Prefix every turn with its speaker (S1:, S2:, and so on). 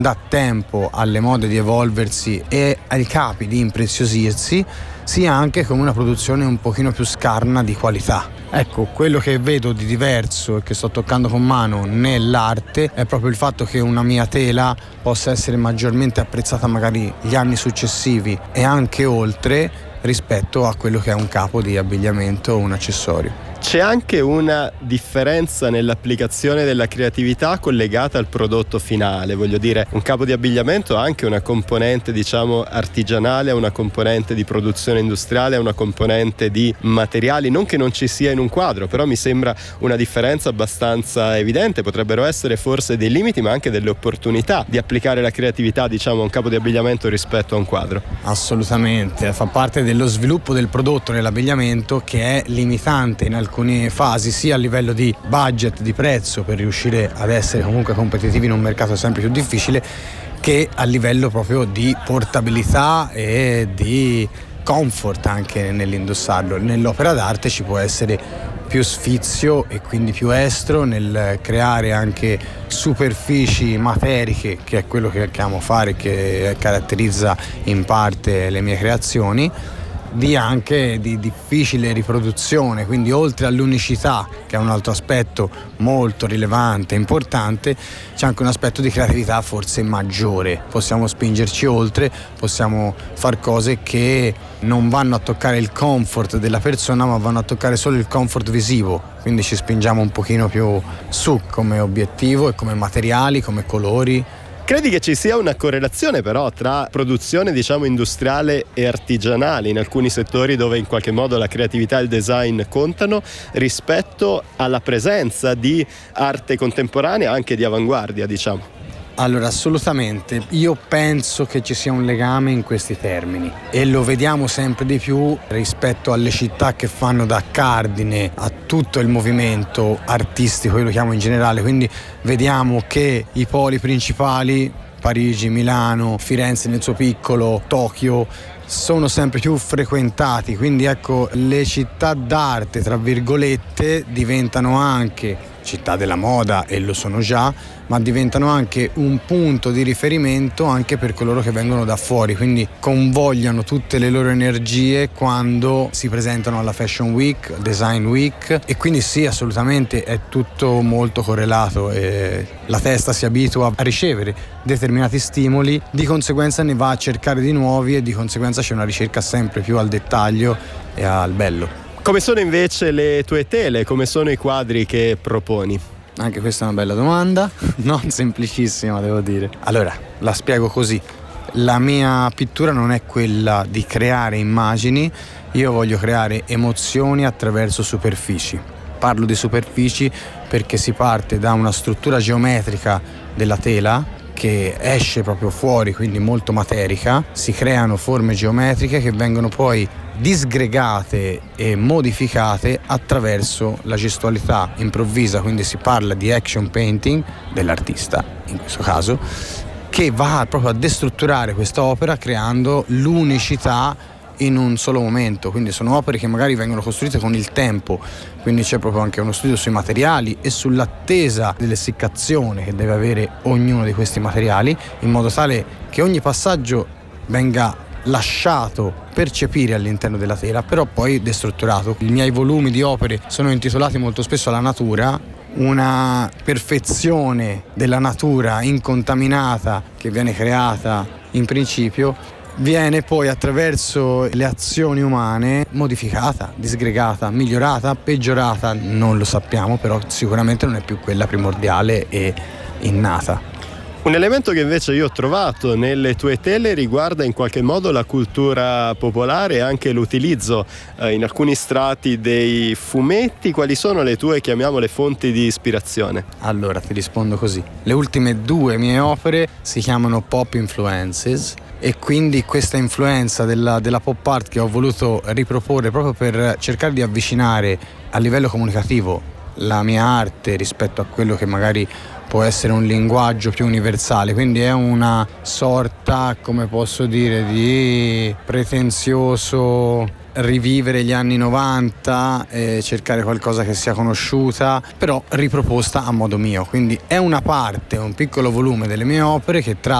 S1: dà tempo alle mode di evolversi e ai capi di impreziosirsi, sia anche come una produzione un pochino più scarna di qualità. Ecco, quello che vedo di diverso e che sto toccando con mano nell'arte è proprio il fatto che una mia tela possa essere maggiormente apprezzata magari gli anni successivi e anche oltre rispetto a quello che è un capo di abbigliamento o un accessorio.
S2: C'è anche una differenza nell'applicazione della creatività collegata al prodotto finale, voglio dire, un capo di abbigliamento ha anche una componente artigianale, una componente di produzione industriale, una componente di materiali, non che non ci sia in un quadro, però mi sembra una differenza abbastanza evidente. Potrebbero essere forse dei limiti ma anche delle opportunità di applicare la creatività a un capo di abbigliamento rispetto a un quadro.
S1: Assolutamente, fa parte dello sviluppo del prodotto nell'abbigliamento, che è limitante in alcune fasi sia a livello di budget, di prezzo, per riuscire ad essere comunque competitivi in un mercato sempre più difficile, che a livello proprio di portabilità e di comfort anche nell'indossarlo. Nell'opera d'arte ci può essere più sfizio e quindi più estro nel creare anche superfici materiche, che è quello che amo fare, che caratterizza in parte le mie creazioni, anche di difficile riproduzione. Quindi oltre all'unicità, che è un altro aspetto molto rilevante e importante, c'è anche un aspetto di creatività forse maggiore. Possiamo spingerci oltre, possiamo far cose che non vanno a toccare il comfort della persona, ma vanno a toccare solo il comfort visivo. Quindi ci spingiamo un pochino più su come obiettivo e come materiali, come colori.
S2: Credi che ci sia una correlazione però tra produzione industriale e artigianale in alcuni settori dove in qualche modo la creatività e il design contano, rispetto alla presenza di arte contemporanea anche di avanguardia,
S1: Allora, assolutamente. Io penso che ci sia un legame in questi termini e lo vediamo sempre di più rispetto alle città che fanno da cardine a tutto il movimento artistico, io lo chiamo in generale. Quindi vediamo che i poli principali, Parigi, Milano, Firenze nel suo piccolo, Tokyo, sono sempre più frequentati. Quindi ecco, le città d'arte, tra virgolette, diventano anche città della moda, e lo sono già, ma diventano anche un punto di riferimento anche per coloro che vengono da fuori, quindi convogliano tutte le loro energie quando si presentano alla Fashion Week, Design Week, e quindi sì, assolutamente è tutto molto correlato e la testa si abitua a ricevere determinati stimoli, di conseguenza ne va a cercare di nuovi e di conseguenza c'è una ricerca sempre più al dettaglio e al bello.
S2: Come sono invece le tue tele? Come sono i quadri che proponi?
S1: Anche questa è una bella domanda, non semplicissima, devo dire. Allora, la spiego così. La mia pittura non è quella di creare immagini, io voglio creare emozioni attraverso superfici. Parlo di superfici perché si parte da una struttura geometrica della tela che esce proprio fuori, quindi molto materica, si creano forme geometriche che vengono poi disgregate e modificate attraverso la gestualità improvvisa, quindi si parla di action painting dell'artista in questo caso, che va proprio a destrutturare quest'opera creando l'unicità in un solo momento. Quindi sono opere che magari vengono costruite con il tempo, quindi c'è proprio anche uno studio sui materiali e sull'attesa dell'essiccazione che deve avere ognuno di questi materiali, in modo tale che ogni passaggio venga lasciato percepire all'interno della tela, però poi destrutturato. I miei volumi di opere sono intitolati molto spesso alla natura, una perfezione della natura incontaminata che viene creata in principio, viene poi attraverso le azioni umane modificata, disgregata, migliorata, peggiorata, non lo sappiamo, però sicuramente non è più quella primordiale e innata.
S2: Un elemento che invece io ho trovato nelle tue tele riguarda in qualche modo la cultura popolare e anche l'utilizzo in alcuni strati dei fumetti. Quali sono le tue, chiamiamole, fonti di ispirazione?
S1: Allora, ti rispondo così. Le ultime 2 mie opere si chiamano Pop Influences, e quindi questa influenza della pop art che ho voluto riproporre proprio per cercare di avvicinare a livello comunicativo la mia arte rispetto a quello che magari può essere un linguaggio più universale. Quindi è una sorta, come posso dire, di pretenzioso rivivere gli anni 90 e cercare qualcosa che sia conosciuta, però riproposta a modo mio. Quindi è una parte, un piccolo volume delle mie opere che